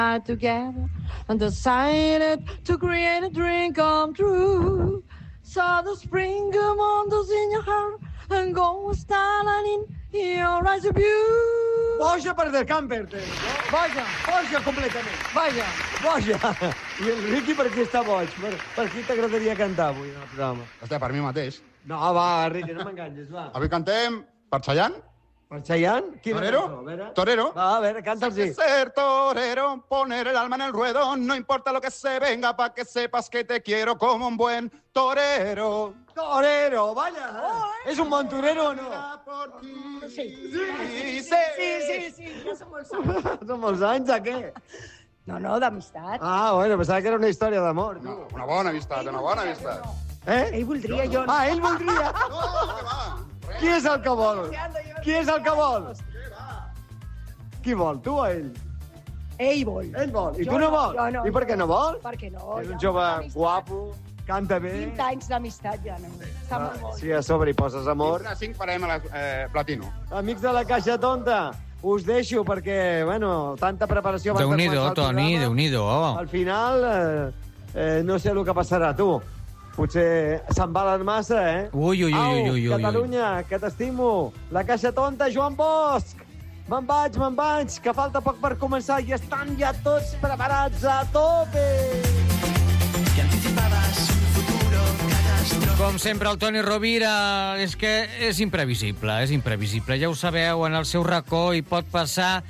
together and decided to create a dream come true. Saw the spring wonders in your heart and go starlight in your eyes of view. Boja per The Camper, no? Boja completament. Boja. I el Riqui per qui està boig? Per qui t'agradaria cantar avui en el programa? Hòstia, per mi mateix. No, va, Riqui, no m'enganyes, va. Avui cantem per Chayanne. Per Chayanne? Torero. Va, a veure, canta'ls-hi. Ser torero, poner el alma en el ruedo, no importa lo que se venga, pa' que sepas que te quiero como un buen torero. Torero, vaya. És un bon torero o no? Sí. Ja són molts anys. Són molts anys, a què? No, d'amistat. Ah, bueno, pensava que era una història d'amor. No, una bona amistat. Ell voldria, jo no. Ah, ell voldria. No, que va. Qui és el que vol? Qui vol, tu o ell? Ell vol. Ell vol. I Jo tu no no, vols? jo no. I per què no vols? Perquè no. És un ja jove d'amistat. guapo, canta bé. 20 anys d'amistat ja no. Està molt bo. Si a sobre hi poses amor. A 5 farem a Platino. Amics de la Caixa Tonta, us deixo perquè, bueno, tanta preparació... abans de Déu-n'hi-do, començar el Toni, programa. Déu-n'hi-do. Al final, no sé el que passarà, tu. Potser s'embalen massa, eh? Ui. Catalunya, que t'estimo. La Caixa Tonta, Joan Bosch. Me'n vaig, que falta poc per començar i estan ja tots preparats a tope. Com sempre, el Toni Rovira és que és imprevisible. Ja ho sabeu, en el seu racó hi pot passar